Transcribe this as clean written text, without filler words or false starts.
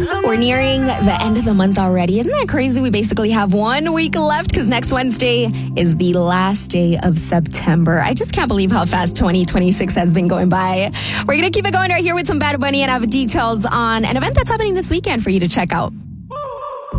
We're nearing the end of the month already. Isn't that crazy? We basically have 1 week left because next Wednesday is the last day of September. I just can't believe how fast 2026 has been going by. We're going to keep it going right here with some Bad Bunny and have details on an event that's happening this weekend for you to check out.